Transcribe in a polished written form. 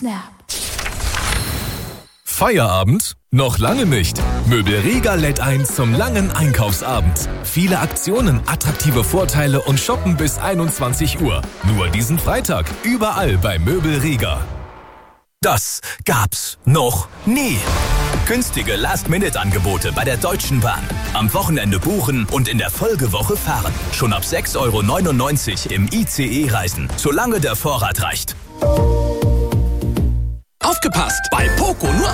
Snap. Feierabend? Noch lange nicht. Möbel Riga lädt ein zum langen Einkaufsabend. Viele Aktionen, attraktive Vorteile und Shoppen bis 21 Uhr. Nur diesen Freitag. Überall bei Möbel Riga. Das gab's noch nie. Günstige Last-Minute-Angebote bei der Deutschen Bahn. Am Wochenende buchen und in der Folgewoche fahren. Schon ab 6,99 € im ICE reisen, solange der Vorrat reicht. Aufgepasst! Bei Poco nur